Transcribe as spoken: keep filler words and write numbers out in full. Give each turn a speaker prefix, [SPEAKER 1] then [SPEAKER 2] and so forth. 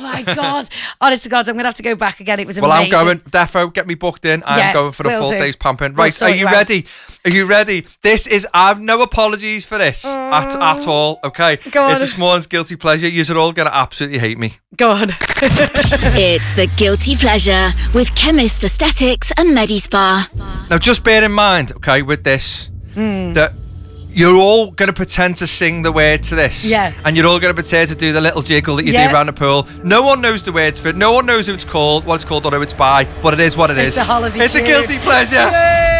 [SPEAKER 1] my God. Honest to God, I'm going to have to go back again. It was
[SPEAKER 2] well,
[SPEAKER 1] amazing.
[SPEAKER 2] I'm going. Defo, get me booked in. I'm
[SPEAKER 1] Yeah,
[SPEAKER 2] going for a
[SPEAKER 1] will
[SPEAKER 2] full
[SPEAKER 1] do.
[SPEAKER 2] day's pampering.
[SPEAKER 1] We'll
[SPEAKER 2] Right,
[SPEAKER 1] sort
[SPEAKER 2] are you
[SPEAKER 1] you out.
[SPEAKER 2] ready? Are you ready? This is, I have no apologies for this at, at all, okay?
[SPEAKER 1] Go on.
[SPEAKER 2] It's this morning's guilty pleasure. You're all going to absolutely hate me.
[SPEAKER 1] Go on.
[SPEAKER 3] It's the Guilty Pleasure with Chemist Aesthetics and MediSpa.
[SPEAKER 2] Now, just bear in mind, okay, with this,
[SPEAKER 1] Mm.
[SPEAKER 2] that you're all going to pretend to sing the word to this.
[SPEAKER 1] Yeah.
[SPEAKER 2] And you're all going to pretend to do the little jiggle that you
[SPEAKER 1] Yeah.
[SPEAKER 2] do around the pool. No one knows the words for it. No one knows who it's called, what it's called, or who it's by. But it is what it
[SPEAKER 1] It's
[SPEAKER 2] is.
[SPEAKER 1] a holiday
[SPEAKER 2] It's a
[SPEAKER 1] tune.
[SPEAKER 2] guilty pleasure.
[SPEAKER 1] Yay!